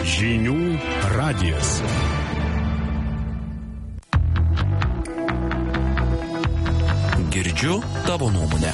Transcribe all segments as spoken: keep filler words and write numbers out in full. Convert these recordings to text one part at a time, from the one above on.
Žinių radijas. Girdžiu tavo nuomonę.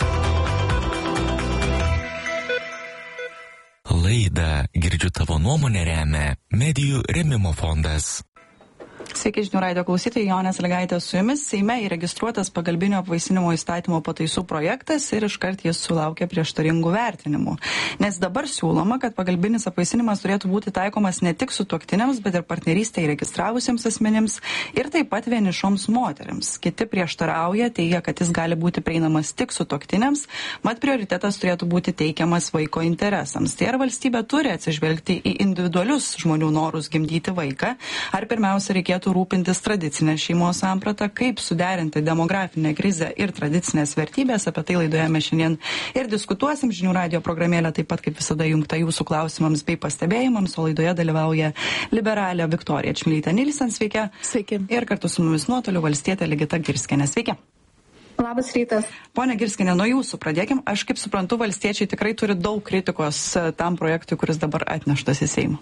Laidą Girdžiu tavo nuomonę remia Medijų rėmimo fondas. Sveiki, žinių radijo klausytojai, Jonė Sąlygaitė su jumis. Seime įregistruotas pagalbinio apvaisinimo įstatymo pataisų projektas ir iškart jis sulaukė prieštaringų vertinimų. Nes dabar siūloma, kad pagalbinis apvaisinimas turėtų būti taikomas ne tik sutuoktiniams, bet ir partnerystę įregistravusiems asmenims ir taip pat vienišoms moterims. Kiti prieštarauja, teigia, kad jis gali būti prieinamas tik sutuoktiniams, mat prioritetas turėtų būti teikiamas vaiko interesams. Tai ar valstybė turi atsižvelgti į individualius žmonių norus gimdyti vaiką, ar pirmiausia reikėtų rūpintis tradicinę šeimos sampratą, kaip suderinti demografinę krizę ir tradicinės vertybės. Apie tai laidoje mes šiandien ir diskutuosim. Žinių radijo programėlė taip pat kaip visada jungta jūsų klausimams bei pastebėjimams, o laidoje dalyvauja liberalė Viktorija Čmilytė Nilsen. Sveiki. Sveiki. Ir kartu su mumis nuotoliu valstietė Ligita Girskienė. Sveiki. Labas rytas. Pone Girskienė, nuo jūsų pradėkim. Aš kaip suprantu, valstiečiai tikrai turi daug kritikos tam projektui, kuris dabar atneštas į Seimą.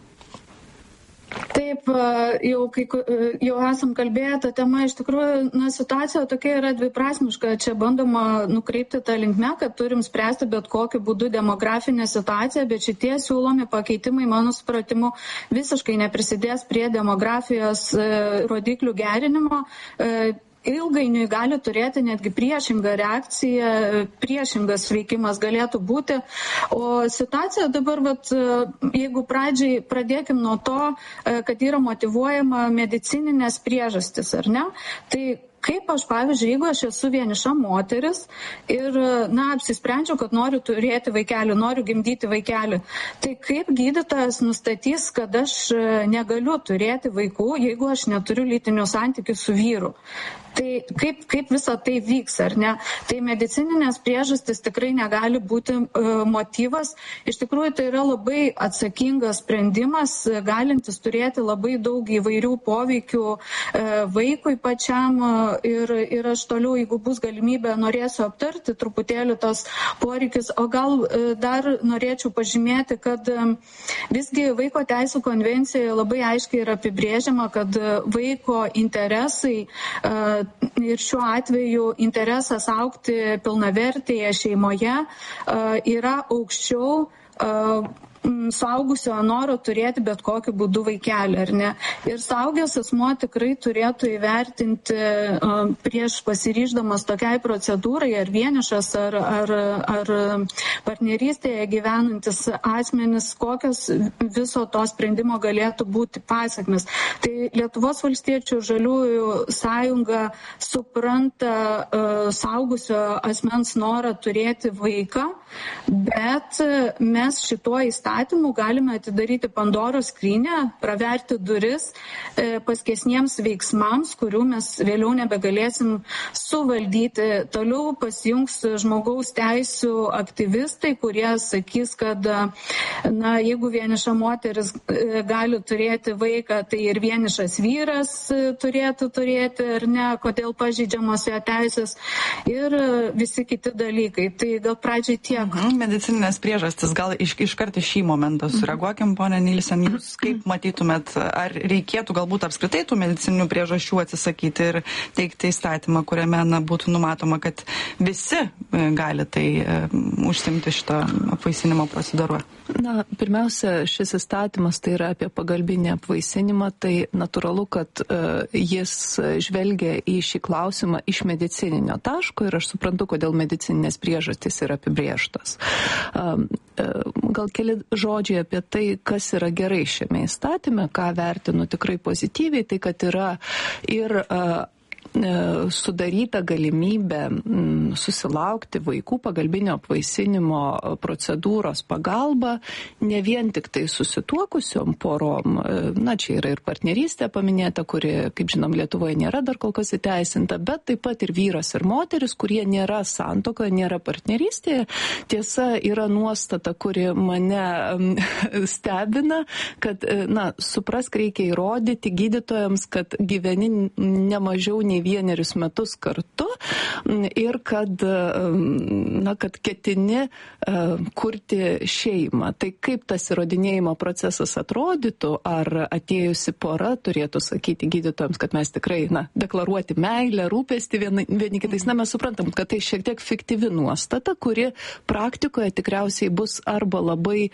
Taip, jau, kai, jau esam kalbėję, ta tema iš tikrųjų, na, situacija tokia yra dviprasmiška. Čia bandoma nukreipti tą linkmę, kad turim spręsti bet kokiu būdu demografinę situaciją, bet šitie siūlomi pakeitimai, mano supratimu, visiškai neprisidės prie demografijos rodiklių gerinimo. Ilgainiui gali turėti netgi priešingą reakciją, priešingas veikimas galėtų būti. O situacija dabar, vat, jeigu pradžiai pradėkim nuo to, kad yra motyvuojama medicininės priežastis, ar ne? Tai kaip aš, pavyzdžiui, jeigu aš esu vieniša moteris ir, na, apsisprendžiau, kad noriu turėti vaikelį, noriu gimdyti vaikelį, tai kaip gydytojas nustatys, kad aš negaliu turėti vaikų, jeigu aš neturiu lytinių santykių su vyru? Tai kaip, kaip visa tai vyks, ar ne? Tai medicininės priežastis tikrai negali būti uh, motyvas. Iš tikrųjų, tai yra labai atsakingas sprendimas, galintis turėti labai daug įvairių poveikių uh, vaikui pačiam. Uh, ir, ir aš toliau, jeigu bus galimybė, norėsiu aptarti truputėlį tos poreikius. O gal uh, dar norėčiau pažymėti, kad um, visgi Vaiko teisų konvencijoje labai aiškiai yra apibrėžiama, kad uh, vaiko interesai uh, ir šiuo atveju interesas augti pilnavertėje šeimoje yra aukščiau suaugusio noro turėti bet kokiu būdu vaikelį, ar ne? Ir suaugęs asmuo tikrai turėtų įvertinti uh, prieš pasiryždamas tokiai procedūrai, ar vienišas, ar, ar, ar partnerystėje gyvenantis asmenis, kokios viso to sprendimo galėtų būti pasekmes. Tai Lietuvos valstiečių žaliųjų sąjunga supranta uh, suaugusio asmens norą turėti vaiką, bet mes šituo įstatymu galime atidaryti Pandoros skrynią, praverti duris e, paskesniems veiksmams, kurių mes vėliau nebegalėsim suvaldyti. Toliau pasijungs žmogaus teisų aktyvistai, kurie sakys, kad na, jeigu vieniša moteris e, gali turėti vaiką, tai ir vienišas vyras e, turėtų turėti, ar ne, kodėl pažeidžiamos jo teisės ir e, visi kiti dalykai. Tai gal pradžiai tiek. Mhm, medicininės priežastis, gal iš, iškart iš šį momentą sureaguokim, ponė Nilsen, jūs kaip matytumėt, ar reikėtų galbūt apskritai tų medicininių priežasčių atsisakyti ir teikti įstatymą, kuriame na, būtų numatoma, kad visi gali tai um, užsimti šitą apvaisinimo procedūrą? Na, pirmiausia, šis įstatymas tai yra apie pagalbinį apvaisinimą, tai natūralu, kad uh, jis žvelgia į šį klausimą iš medicininio taško ir aš suprantu, kodėl medicininės priežastys yra apibrėžtos. Um, uh, gal keli žodžiai apie tai, kas yra gerai šiame įstatyme, ką vertinu tikrai pozityviai, tai kad yra ir uh, sudaryta galimybė susilaukti vaikų pagalbinio apvaisinimo procedūros pagalba ne vien tik tai susituokusiom porom, na čia yra ir partnerystė paminėta, kuri, kaip žinom, Lietuvoje nėra dar kol kas įteisinta, bet taip pat ir vyras ir moteris, kurie nėra santuokoje, nėra partnerystėje. Tiesa, yra nuostata, kuri mane stebina, kad, na, suprask, reikia įrodyti gydytojams, kad gyveni ne mažiau nei vienerius metus kartu ir kad, na, kad ketini kurti šeimą. Tai kaip tas įrodinėjimo procesas atrodytų, ar atėjusi pora turėtų sakyti gydytojams, kad mes tikrai, na, deklaruoti meilę, rūpestį vieni, vieni kitais. Na, mes suprantam, kad tai šiek tiek fiktyvi nuostata, kuri praktikoje tikriausiai bus arba labai,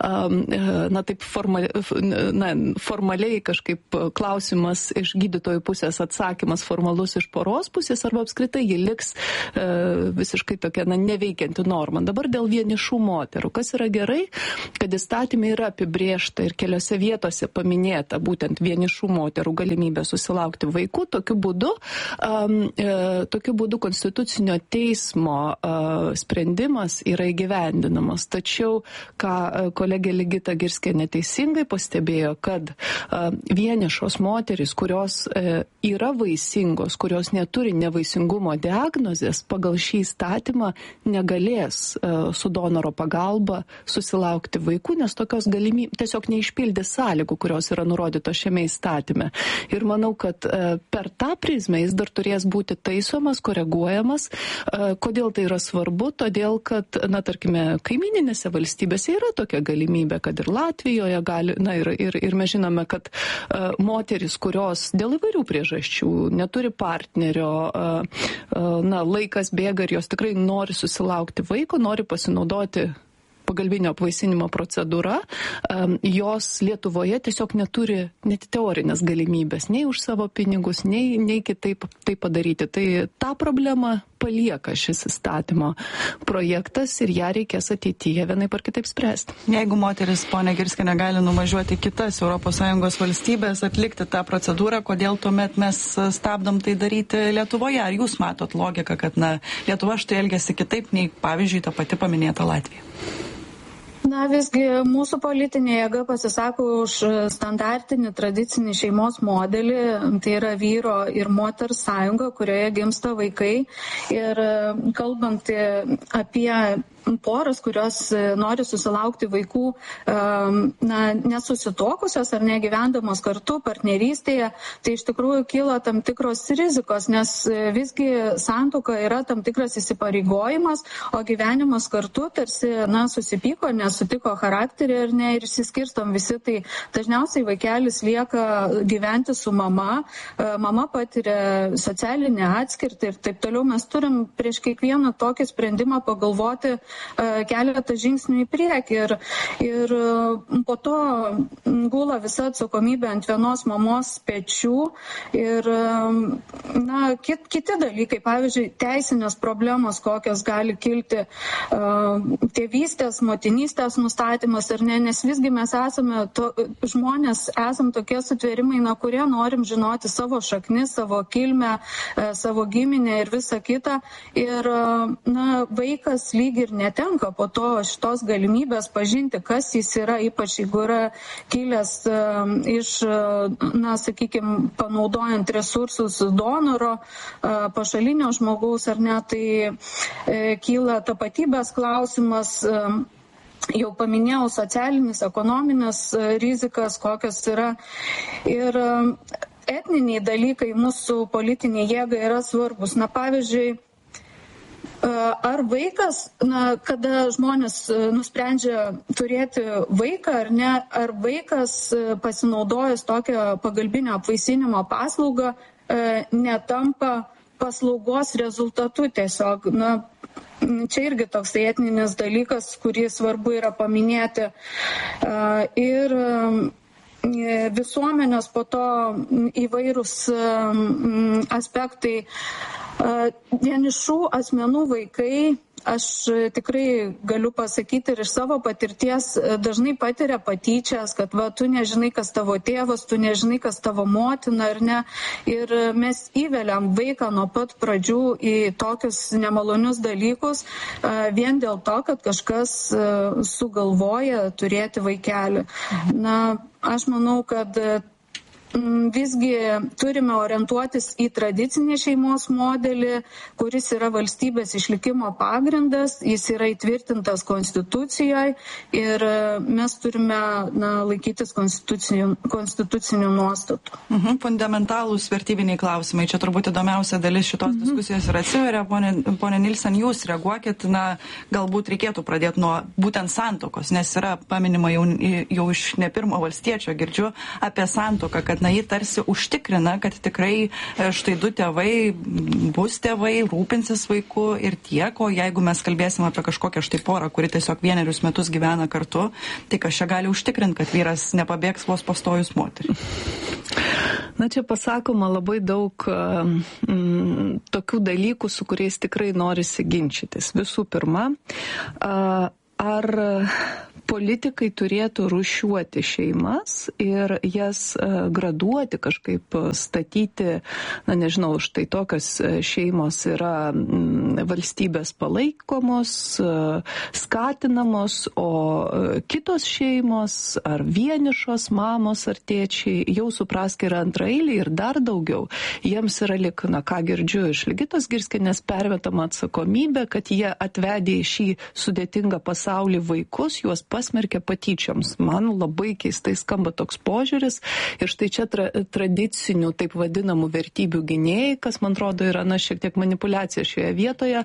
na, taip formal, na, formaliai kažkaip klausimas iš gydytojų pusės, atsakymas formalus iš poros pusės, arba apskritai ji liks e, visiškai tokia, na, neveikianti norma. Dabar dėl vienišų moterų. Kas yra gerai, kad įstatymė yra apibrėžta ir keliose vietose paminėta būtent vienišų moterų galimybė susilaukti vaikų. Tokiu būdu, um, e, tokiu būdu Konstitucinio teismo uh, sprendimas yra įgyvendinamas. Tačiau, ką uh, kolegė Ligita Girskė neteisingai pastebėjo, kad uh, vienišos moterys, kurios uh, yra vaisingos, kurios neturi nevaisingumo diagnozės, pagal šį įstatymą negalės uh, su donoro pagalba susilaukti vaikų, nes tokios galimybės tiesiog neišpildė sąlygų, kurios yra nurodytos šiame įstatyme. Ir manau, kad uh, per tą prizmę jis dar turės būti taisomas, koreguojamas. Uh, kodėl tai yra svarbu? Todėl, kad, na, tarkime, kaimininėse valstybėse yra tokia galimybė, kad ir Latvijoje gali, na, ir, ir, ir mes žinome, kad uh, moteris, kurios dėl įvairių priežasčių neturi partnerio, uh, uh, na, laikas bėga ir jos tikrai nori susilaukti vaiko, nori pasinaudoti pagalbinio apvaisinimo procedūra, jos Lietuvoje tiesiog neturi net teorinės galimybės, nei už savo pinigus, nei, nei kitaip tai padaryti. Tai tą problemą palieka šis įstatymo projektas ir ją reikės ateityje vienaip ar kitaip spręsti. Jeigu moteris, ponia Girskė, negali nuvažiuoti į kitas Europos Sąjungos valstybės, atlikti tą procedūrą, kodėl tuomet mes stabdom tai daryti Lietuvoje? Ar jūs matot logiką, kad, na, Lietuva štai elgiasi kitaip nei, pavyzdžiui, ta pati paminėta Latvija? Na, visgi mūsų politinė jėga pasisako už standartinį tradicinį šeimos modelį, tai yra vyro ir moters sąjunga, kurioje gimsta vaikai. Ir kalbant apie poras, kurios nori susilaukti vaikų, na, nesusituokusios ar negyvendamos kartu partnerystėje, tai iš tikrųjų kyla tam tikros rizikos, nes visgi santuoka yra tam tikras įsipareigojimas, o gyvenimas kartu tarsi, na, susipyko, nesutiko charakterį ir ne, ir išsiskirstom visi, tai dažniausiai vaikelis lieka gyventi su mama, mama patiria socialinę atskirtį ir taip toliau. Mes turim prieš kiekvieną tokį sprendimą pagalvoti keletą žingsnių į priekį ir, ir po to gula visa atsakomybė ant vienos mamos pečių ir, na, kit, kiti dalykai, pavyzdžiui, teisinės problemos, kokios gali kilti, tėvystės, motinystės nustatymas ar ne, nes visgi mes esame, to, žmonės esam tokie sutvėrimai, na, kurie norim žinoti savo šaknis, savo kilmę, savo giminę ir visą kitą ir, na, vaikas lyg ir netenka po to šitos galimybės pažinti, kas jis yra, ypač jeigu yra kilęs uh, iš, uh, na, sakykime, panaudojant resursus donoro, uh, pašalinio žmogaus ar ne, tai uh, kyla tapatybės klausimas. Uh, Jau paminėjau socialinis, ekonominis uh, rizikas, kokios yra. Ir uh, etniniai dalykai mūsų politiniai jėgai yra svarbus. Na, pavyzdžiui, ar vaikas, na, kada žmonės nusprendžia turėti vaiką ar ne, ar vaikas pasinaudojęs tokią pagalbinio apvaisinimo paslaugą netampa paslaugos rezultatu tiesiog, na, čia irgi toks etninis dalykas, kurį svarbu yra paminėti. Ir visuomenės po to įvairūs aspektai. Vienišų asmenų vaikai, aš tikrai galiu pasakyti ir iš savo patirties, dažnai patiria patyčias, kad va, tu nežinai, kas tavo tėvas, tu nežinai, kas tavo motina ar ne. Ir mes įveliam vaiką nuo pat pradžių į tokius nemalonius dalykus vien dėl to, kad kažkas sugalvoja turėti vaikelį. Na, aš manau, kad visgi turime orientuotis į tradicinį šeimos modelį, kuris yra valstybės išlikimo pagrindas, jis yra įtvirtintas konstitucijoje ir mes turime na, laikytis konstitucinių, konstitucinių nuostatų. Mhm, fundamentalūs vertybiniai klausimai. Čia turbūt įdomiausia dalis šitos mhm. diskusijos ir atsiveria. Pone, pone Nilsen, jūs reaguokit, na, galbūt reikėtų pradėti nuo būtent santokos, nes yra paminima jau, jau iš ne pirmo valstiečio, girdžiu apie santoką, kad na, jį tarsi užtikrina, kad tikrai štai du tėvai bus tėvai, rūpinsis vaiku ir tiek, o jeigu mes kalbėsim apie kažkokią štai porą, kuri tiesiog vienerius metus gyvena kartu, tai kas čia gali užtikrinti, kad vyras nepabėgs vos pastojus moterį? Na, čia pasakoma labai daug mm, tokių dalykų, su kuriais tikrai norisi ginčytis. Visų pirma, ar politikai turėtų rūšiuoti šeimas ir jas graduoti, kažkaip statyti, na nežinau, štai tokios šeimos yra valstybės palaikomos, skatinamos, o kitos šeimos ar vienišos mamos ar tėčiai jau suprask yra antraeiliai ir dar daugiau. Jiems yra lik, na ką girdžiu iš Ligitos Girskienės, permetama atsakomybė, kad jie atvedė į šį sudėtingą pasaulį vaikus, juos pasmerkė patyčioms. Man labai keistai skamba toks požiūris ir štai čia tra, tradicinių taip vadinamų vertybių gynėjai, kas man atrodo yra na, šiek tiek manipulacija šioje vietoje,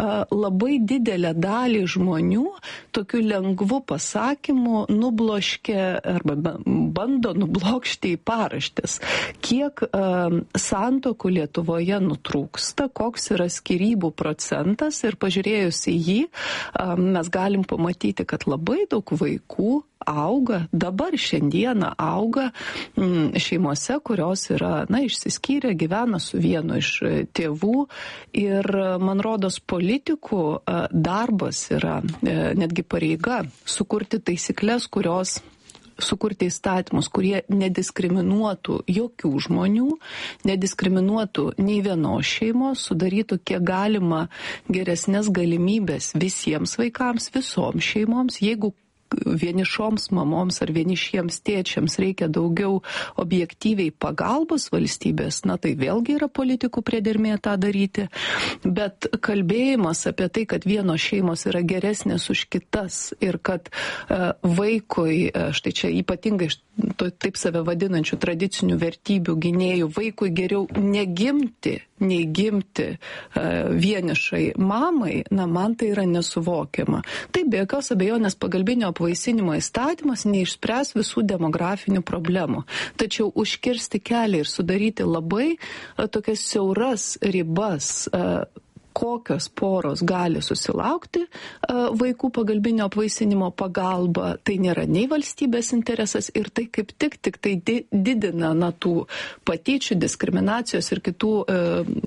labai didelę dalį žmonių tokiu lengvu pasakymu nubloškė arba bando nublokšti į paraštes. Kiek uh, santokų Lietuvoje nutrūksta, koks yra skyrybų procentas ir pažiūrėjus į jį, uh, mes galim pamatyti, kad labai daug vaikų auga, dabar šiandieną auga m, šeimose, kurios yra, na, išsiskyrę, gyvena su vienu iš tėvų ir, man rodos, politikų darbas yra netgi pareiga sukurti taisyklės, kurios sukurti įstatymus, kurie nediskriminuotų jokių žmonių, nediskriminuotų nei vienos šeimos, sudarytų kiek galima geresnės galimybės visiems vaikams, visoms šeimoms, jeigu vienišoms mamoms ar vienišiems tėčiams reikia daugiau objektyviai pagalbos valstybės, na tai vėlgi yra politikų priedermė tą daryti, bet kalbėjimas apie tai, kad vienos šeimos yra geresnės už kitas ir kad uh, vaikui, uh, štai čia ypatingai to, taip save vadinančių tradicinių vertybių gynėjų, vaikui geriau negimti, nei gimti uh, vienišai mamai, na man tai yra nesuvokiama. Tai be jokios abejonės pagalbinio apvaisinimo įstatymas neišspręs visų demografinių problemų. Tačiau užkirsti kelią ir sudaryti labai a, tokias siauras ribas, a, kokios poros gali susilaukti a, vaikų pagalbinio apvaisinimo pagalba, tai nėra nei valstybės interesas ir tai kaip tik, tik tai di, didina na, tų patyčių, diskriminacijos ir kitų a,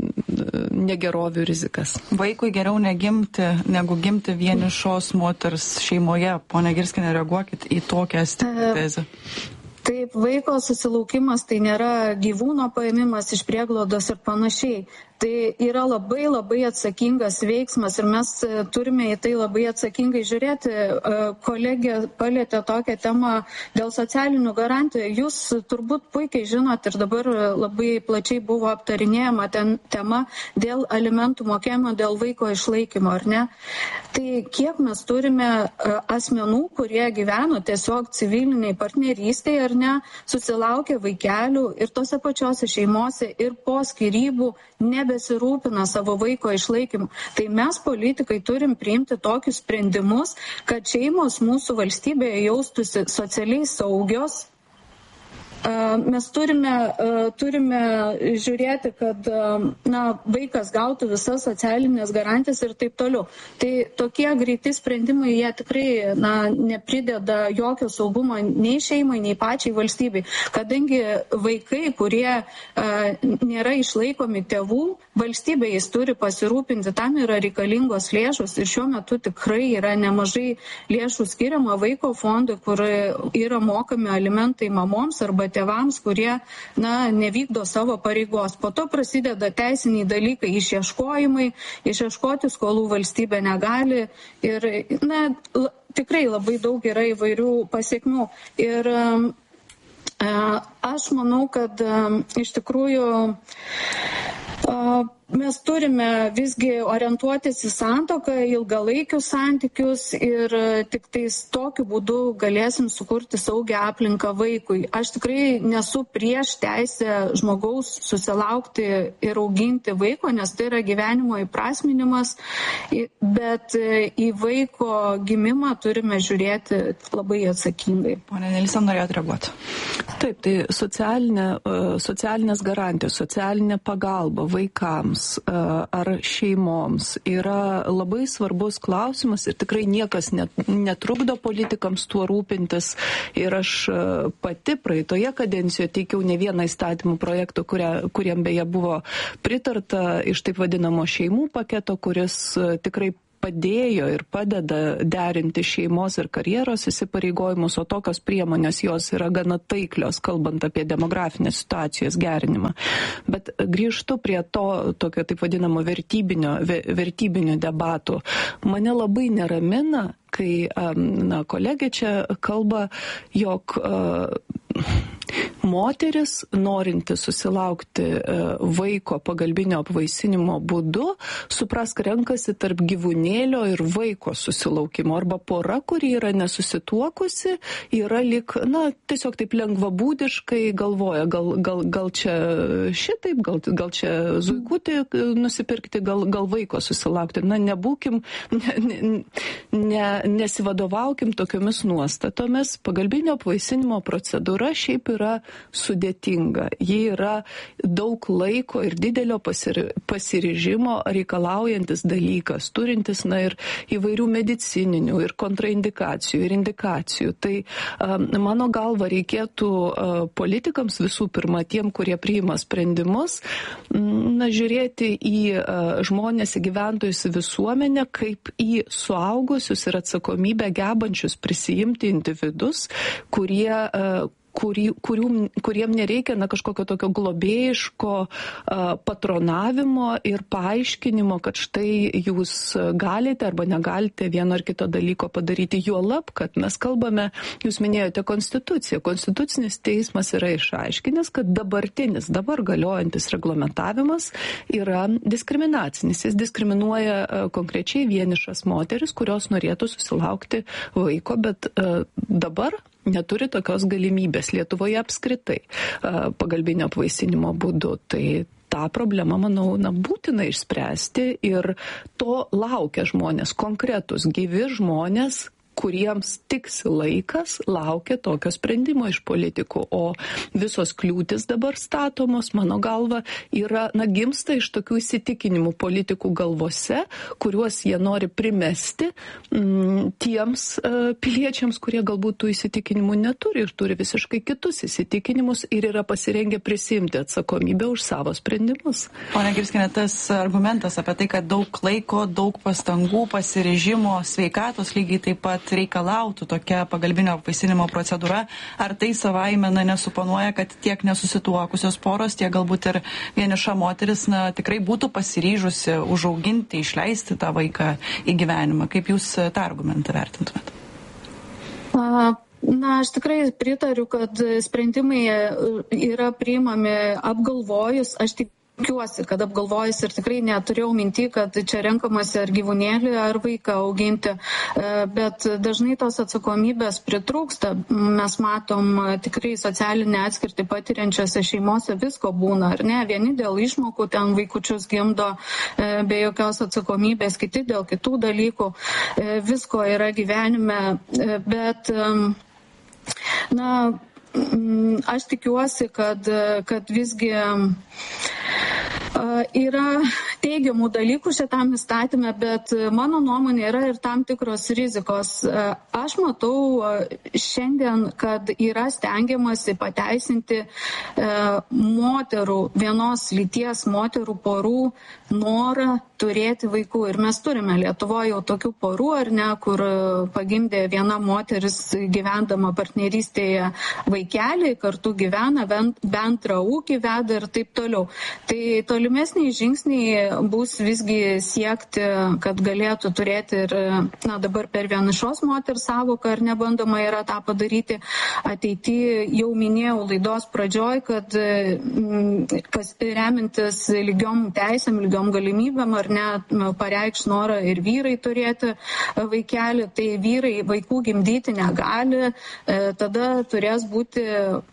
negerovių rizikas. Vaikui geriau negimti, negu gimti vienišos moters šeimoje. Pone Girskiene, reaguokit į tokią tezę. Taip, vaiko susilaukimas tai nėra gyvūno paėmimas iš prieglaudos ir panašiai. Tai yra labai labai atsakingas veiksmas ir mes turime į tai labai atsakingai žiūrėti. Kolegė palėtė tokią temą dėl socialinių garantijų. Jūs turbūt puikiai žinot ir dabar labai plačiai buvo aptarinėjama ten tema dėl alimentų mokėjimo, dėl vaiko išlaikymo, ar ne? Tai kiek mes turime asmenų, kurie gyveno tiesiog civiliniai partnerystėje, ar ne, susilaukė vaikelių ir tose pačiose šeimose ir po skyrybų nebesirūpina savo vaiko išlaikymu. Tai mes politikai turim priimti tokius sprendimus, kad šeimos mūsų valstybėje jaustųsi socialiai saugios. Mes turime, turime žiūrėti, kad na, vaikas gautų visas socialinės garantijas ir taip toliau. Tai tokie greiti sprendimai, jie tikrai na, neprideda jokio saugumo nei šeimai, nei pačiai valstybei. Kadangi vaikai, kurie a, nėra išlaikomi tėvų, valstybė jis turi pasirūpinti, tam yra reikalingos lėšos ir šiuo metu tikrai yra nemažai lėšų skiriama vaiko fondui, kur yra mokami alimentai mamoms arba tėvams, kurie na, nevykdo savo pareigos. Po to prasideda teisiniai dalykai, išieškojimai, išieškoti skolų valstybė negali ir na, l- tikrai labai daug yra įvairių pasiekmių. Ir Aš manau, kad iš tikrųjų mes turime visgi orientuotis į santuoką, ilgalaikius santykius ir tik tais tokiu būdu galėsim sukurti saugią aplinką vaikui. Aš tikrai nesu prieš teisę žmogaus susilaukti ir auginti vaiko, nes tai yra gyvenimo įprasminimas, bet į vaiko gimimą turime žiūrėti labai atsakingai. Pone Nilsen, norėjot reaguoti? Taip, tai socialinė, socialinės garantijos, socialinė pagalba vaikams ar šeimoms yra labai svarbus klausimas ir tikrai niekas net, netrukdo politikams tuo rūpintis. Ir aš pati praeitoje kadencijoje teikiau ne vieną įstatymų projektą, kuria, kuriem beje buvo pritarta iš taip vadinamo šeimų paketo, kuris tikrai padėjo ir padeda derinti šeimos ir karjeros įsipareigojimus, o tokios priemonės jos yra gana taiklios, kalbant apie demografinės situacijos gerinimą. Bet grįžtu prie to tokio taip vadinamo vertybinio, vertybinio debatų. Mane labai neramina, kai na, kolegė čia kalba, jog uh, moteris, norinti susilaukti vaiko pagalbinio apvaisinimo būdu, suprask, renkasi tarp gyvūnėlio ir vaiko susilaukimo. Arba pora, kuri yra nesusituokusi, yra lik, na, tiesiog taip lengvabūdiškai galvoja, gal, gal, gal čia šitaip, gal, gal čia zuikutį nusipirkti, gal, gal vaiko susilaukti. Na, nebūkim, ne, ne, ne, nesivadovaukim tokiomis nuostatomis. Pagalbinio apvaisinimo procedūra šiaip yra sudėtinga. Ji yra daug laiko ir didelio pasir, pasiryžimo reikalaujantis dalykas, turintis na, ir įvairių medicininių ir kontraindikacijų ir indikacijų. Tai um, mano galva reikėtų uh, politikams visų pirma, tiem, kurie priima sprendimus, na, žiūrėti į uh, žmonės, į gyventojus, į visuomenę, kaip į suaugusius ir atsakomybę gebančius prisijimti individus, kurie uh, Kurį, kurių, kuriem nereikia na, kažkokio tokio globėjiško uh, patronavimo ir paaiškinimo, kad štai jūs galite arba negalite vieno ar kito dalyko padaryti. Juolab, kad mes kalbame, jūs minėjote konstituciją. Konstitucinis teismas yra išaiškinęs, kad dabartinis, dabar galiojantis reglamentavimas yra diskriminacinis. Jis diskriminuoja uh, konkrečiai vienišas moteris, kurios norėtų susilaukti vaiko, bet uh, dabar neturi tokios galimybės Lietuvoje apskritai pagalbinio apvaisinimo būdu. Tai tą problemą, manau, na, būtina išspręsti ir to laukia žmonės, konkretus, gyvi žmonės, kuriems tiksi laikas, laukia tokio sprendimo iš politikų. O visos kliūtis dabar statomos, mano galva, yra, na, gimsta iš tokių įsitikinimų politikų galvose, kuriuos jie nori primesti m, tiems uh, piliečiams, kurie galbūt tų įsitikinimų neturi ir turi visiškai kitus įsitikinimus ir yra pasirengę prisimti atsakomybę už savo sprendimus. Pone Girskiene, tas argumentas apie tai, kad daug laiko, daug pastangų, pasiryžimo, sveikatos lygiai taip pat reikalautų tokia pagalbinio apvaisinimo procedūra, ar tai savaime na, nesuponuoja, kad tiek nesusituokusios poros, tiek galbūt ir vieniša moteris na, tikrai būtų pasiryžusi užauginti, išleisti tą vaiką į gyvenimą. Kaip jūs tą argumentą vertintumėt? Na, aš tikrai pritariu, kad sprendimai yra priimami apgalvojus. Aš tik Tikiuosi, kad apgalvojus ir tikrai neturėjau minti, kad čia renkamasi ar gyvūnėlį, ar vaiką auginti, bet dažnai tos atsakomybės pritrūksta. Mes matom tikrai socialinę atskirtį patiriančiose šeimose visko būna, ar ne? Vieni dėl išmokų ten vaikučius gimdo be jokios atsakomybės, kiti dėl kitų dalykų. Visko yra gyvenime, bet na, aš tikiuosi, kad, kad visgi yra teigiamų dalykų šitam įstatymė, bet mano nuomonė yra ir tam tikros rizikos. Aš matau šiandien, kad yra stengiamasi pateisinti moterų, vienos lyties moterų porų norą turėti vaikų. Ir mes turime Lietuvoje jau tokių porų, ar ne, kur pagimdė viena moteris gyvendama partnerystėje vaikelį, kartu gyvena, bendrą ūkį veda ir taip toliau. Tai tolimesniai žingsniai bus visgi siekti, kad galėtų turėti ir, na, dabar per vienišos moters sąvoką, ar nebandoma yra tą padaryti. Ateityje jau minėjau laidos pradžioj, kad pas, remintis lygiom teisėm, lygiom galimybėm, ar net pareikš norą ir vyrai turėti vaikelį, tai vyrai vaikų gimdyti negali, tada turės būti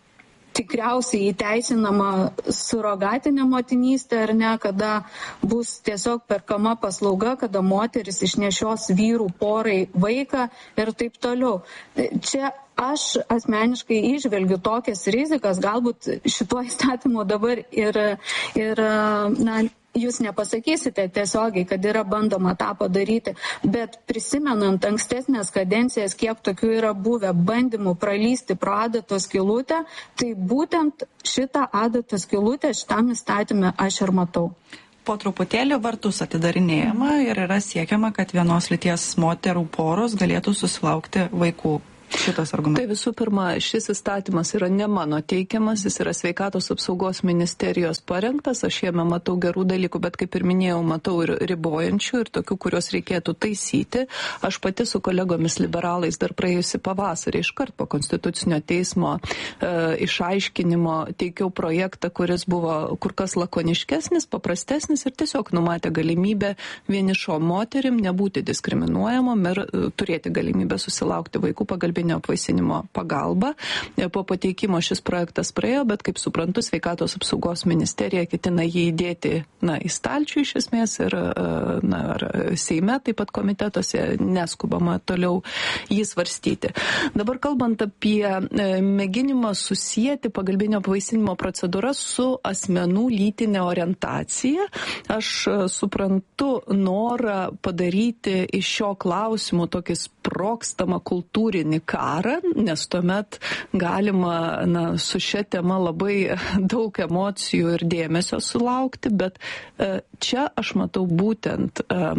tikriausiai įteisinama surogatinė motinystė, ar ne, kada bus tiesiog perkama paslauga, kada moteris išnešios vyrų porai vaiką ir taip toliau. Čia aš asmeniškai įžvelgiu tokias rizikas, galbūt šituo įstatymu dabar ir, ir na, jūs nepasakysite tiesiogiai, kad yra bandoma tą padaryti, bet prisimenant ankstesnės kadencijas, kiek tokių yra buvę bandymų pralysti pro adatos skylutę, tai būtent šitą adatos skylutę šitam įstatymę aš ir matau. Po truputėlį vartus atidarinėjama ir yra siekiama, kad vienos lyties moterų poros galėtų susilaukti vaikų. Šitas argumentas. Tai visų pirma, šis įstatymas yra ne mano teikiamas, jis yra Sveikatos apsaugos ministerijos parengtas, aš jame matau gerų dalykų, bet kaip ir minėjau, matau ir ribojančių, ir tokių, kurios reikėtų taisyti. Aš pati su kolegomis liberalais dar praėjusi pavasarį iškart po Konstitucinio teismo e, išaiškinimo teikiau projektą, kuris buvo kur kas lakoniškesnis, paprastesnis ir tiesiog numatė galimybę vienišom moterim nebūti diskriminuojamom ir e, turėti galimybę susilaukti vaikų pagal apvaisinimo pagalba. Po pateikimo šis projektas praėjo, bet kaip suprantu, Sveikatos apsaugos ministerija ketina jį įdėti na, į stalčių iš esmės ir na, ar Seime, taip pat komitetuose neskubama toliau jį svarstyti. Dabar kalbant apie mėginimą susijęti pagalbinio apvaisinimo procedūrą su asmenų lytinė orientacija, aš suprantu norą padaryti iš šio klausimo tokį sprogstamą kultūrinį karą, nes tuomet galima na, su šia tema labai daug emocijų ir dėmesio sulaukti, bet e, čia aš matau būtent e,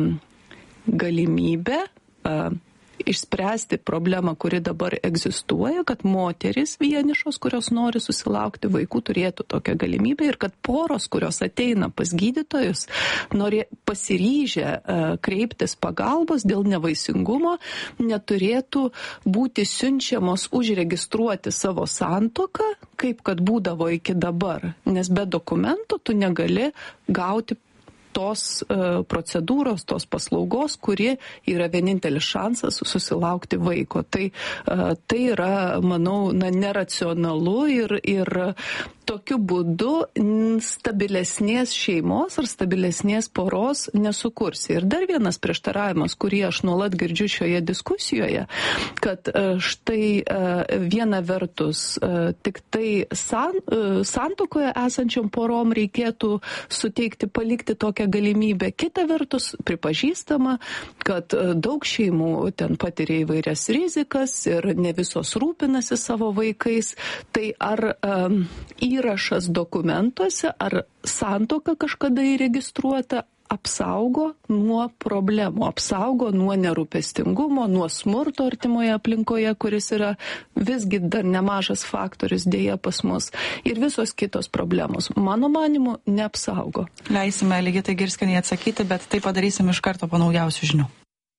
galimybę e, išspręsti problemą, kuri dabar egzistuoja, kad moterys vienišos, kurios nori susilaukti vaikų, turėtų tokią galimybę ir kad poros, kurios ateina pas gydytojus, nori pasiryžę uh, kreiptis pagalbos dėl nevaisingumo, neturėtų būti siunčiamos užregistruoti savo santuoką, kaip kad būdavo iki dabar, nes be dokumentų tu negali gauti tos uh, procedūros, tos paslaugos, kuri yra vienintelis šansas susilaukti vaiko. Tai, uh, tai yra, manau, na, neracionalu ir, ir tokiu būdu stabilesnės šeimos ar stabilesnės poros nesukursi. Ir dar vienas prieštaravimas, kurį aš nuolat girdžiu šioje diskusijoje, kad uh, štai uh, viena vertus uh, tik tai san, uh, santuokoje esančiom porom reikėtų suteikti, palikti tokią galimybę. Kita vertus pripažįstama, kad daug šeimų ten patiria įvairias rizikas ir ne visos rūpinasi savo vaikais. Tai ar um, įrašas dokumentuose, ar santuoka kažkada įregistruota apsaugo nuo problemų, apsaugo nuo nerūpestingumo, nuo smurto artimoje aplinkoje, kuris yra visgi dar nemažas faktorius dėja pas mus, ir visos kitos problemos. Mano manimu, neapsaugo. Leisime Ligitai Girskienei atsakyti, bet tai padarysim iš karto po naujausių žinių.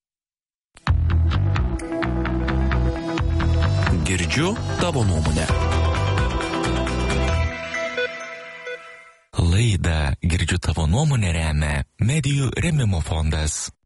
Girdžiu tavo nuomonę. Laidą Girdžiu tavo nuomonę remia Medijų rėmimo fondas.